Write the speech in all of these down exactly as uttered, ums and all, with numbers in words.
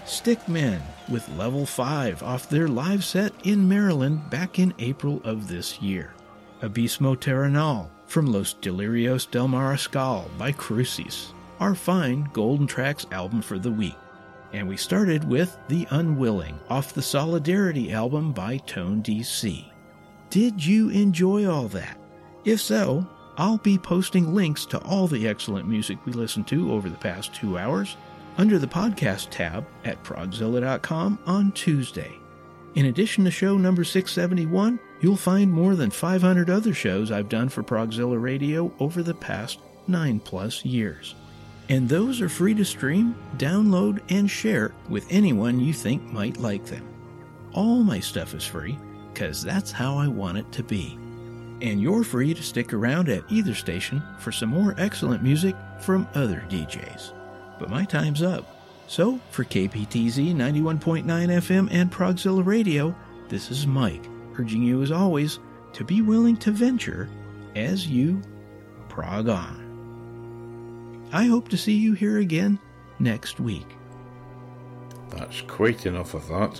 Stickmen with Level five off their live set in Maryland back in April of this year. Abismo Terrenal from Los Delirios del Mariscal by Crucis, our fine Golden Tracks album for the week. And we started with The Unwilling off the Solidarity album by Tone D C. Did you enjoy all that? If so, I'll be posting links to all the excellent music we listened to over the past two hours under the podcast tab at progzilla dot com on Tuesday. In addition to show number six seventy-one, you'll find more than five hundred other shows I've done for Progzilla Radio over the past nine plus years. And those are free to stream, download, and share with anyone you think might like them. All my stuff is free, because that's how I want it to be. And you're free to stick around at either station for some more excellent music from other D Js. But my time's up. So, for K P T Z ninety-one point nine F M and Progzilla Radio, this is Mike, urging you as always to be willing to venture as you prog on. I hope to see you here again next week. That's quite enough of that.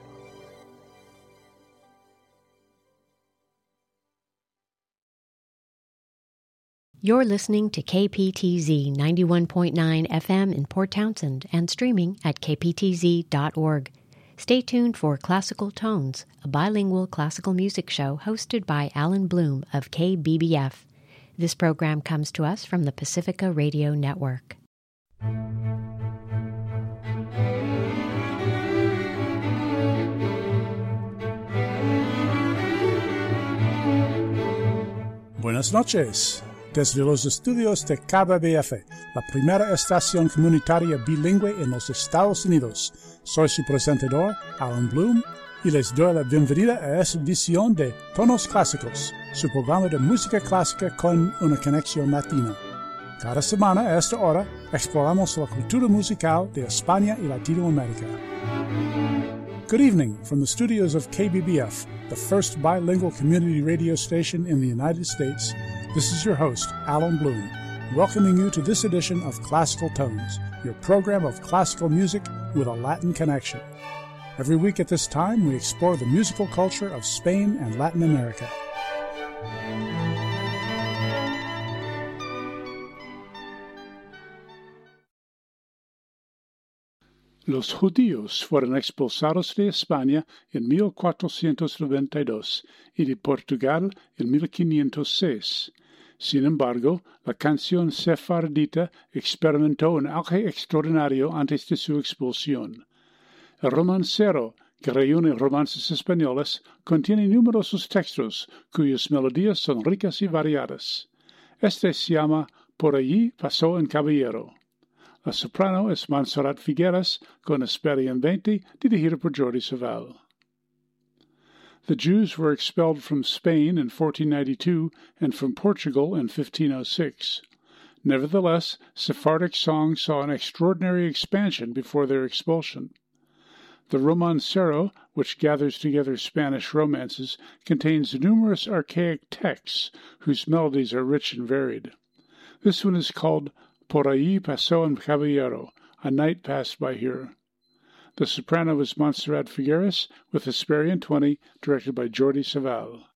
You're listening to K P T Z ninety-one point nine F M in Port Townsend and streaming at k p t z dot org. Stay tuned for Classical Tones, a bilingual classical music show hosted by Alan Bloom of K B B F. This program comes to us from the Pacifica Radio Network. Buenas noches. Desde los estudios de K B B F, la primera estación comunitaria bilingüe en los Estados Unidos, soy su presentador, Alan Bloom, y les doy la bienvenida a esta edición de Tonos Clásicos, su programa de música clásica con una conexión latina. Cada semana a esta hora exploramos la cultura musical de España y Latinoamérica. Good evening from the studios of K B B F, the first bilingual community radio station in the United States. This is your host, Alan Bloom, welcoming you to this edition of Classical Tones, your program of classical music with a Latin connection. Every week at this time, we explore the musical culture of Spain and Latin America. Los judíos fueron expulsados de España en mil cuatrocientos noventa y dos y de Portugal en mil quinientos seis. Sin embargo, la canción sefardita experimentó un auge extraordinario antes de su expulsión. El romancero, que reúne romances españoles, contiene numerosos textos cuyas melodías son ricas y variadas. Este se llama Por allí pasó un caballero. La soprano es Montserrat Figueras, con Experience dirigida por Jordi Savall. The Jews were expelled from Spain in fourteen ninety-two and from Portugal in fifteen oh six. Nevertheless, Sephardic song saw an extraordinary expansion before their expulsion. The Romancero, which gathers together Spanish romances, contains numerous archaic texts whose melodies are rich and varied. This one is called Por allí pasó un caballero, a knight passed by here. The soprano is Montserrat Figueras, with Hesperian twenty, directed by Jordi Savall.